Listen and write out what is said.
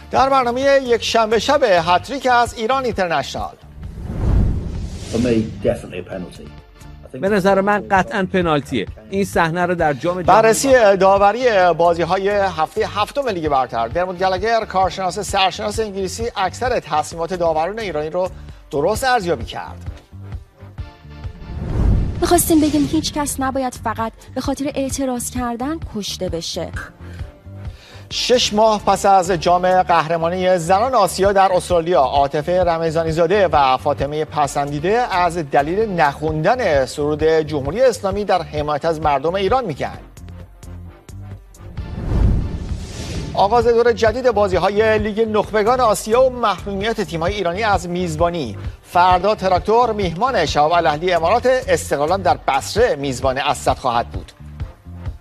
در برنامه یک شنبه شب هتریک از ایران اینترنشنال. به نظر من قطعاً پنالتیه. این صحنه رو در جام بررسی داوری بازی‌های هفته هفتم لیگ برتر. درموت گلگر، کارشناس سرشناس انگلیسی، اکثر تصمیمات داوران ایرانی رو درست ارزیابی کرد. می‌خواستیم بگیم هیچ کس نباید فقط به خاطر اعتراض کردن کشته بشه. 6 ماه پس از جام قهرمانی زنان آسیا در استرالیا، عاطفه رمضانی زاده و فاطمه پسندیده از دلیل نخوندن سرود جمهوری اسلامی در حمایت از مردم ایران میگن. آغاز دور جدید بازی‌های لیگ نخبگان آسیا و محرومیت تیم‌های ایرانی از میزبانی. فردا تراکتور میهمان شباب الاهلی امارات، استقلال در بصره میزبان اسد خواهد بود.